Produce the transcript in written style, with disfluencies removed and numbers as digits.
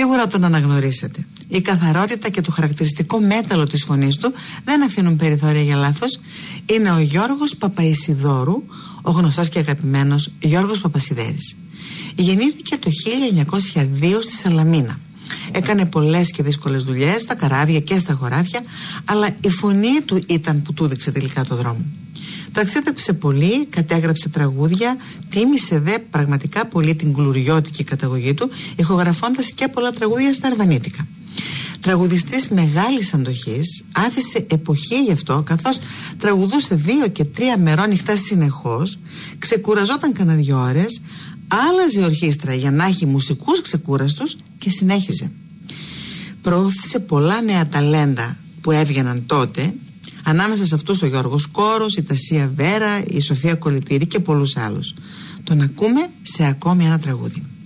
Σίγουρα τον αναγνωρίσατε. Η καθαρότητα και το χαρακτηριστικό μέταλλο της φωνής του δεν αφήνουν περιθώρια για λάθος. Είναι ο Γιώργος Παπαϊσιδώρου, ο γνωστός και αγαπημένος Γιώργος Παπασιδέρης. Γεννήθηκε το 1902 στη Σαλαμίνα. Έκανε πολλές και δύσκολες δουλειές στα καράβια και στα χωράφια, αλλά η φωνή του ήταν που του έδειξε τελικά το δρόμο. Ταξίδεψε πολύ, κατέγραψε τραγούδια, τίμησε δε πραγματικά πολύ την γλουριώτικη καταγωγή του, ηχογραφώντας και πολλά τραγούδια στα αρβανίτικα. Τραγουδιστής μεγάλης αντοχής, άφησε εποχή γι' αυτό, καθώς τραγουδούσε 2 και 3 μερόνυχτα συνεχώς, ξεκουραζόταν κανένα 2 ώρες, άλλαζε ορχήστρα για να έχει μουσικούς ξεκούραστους και συνέχιζε. Προώθησε πολλά νέα ταλέντα που έβγαιναν τότε, ανάμεσα σε αυτούς ο Γιώργος Κόρος, η Τασία Βέρα, η Σοφία Κολυτήρη και πολλούς άλλους. Τον ακούμε σε ακόμη ένα τραγούδι.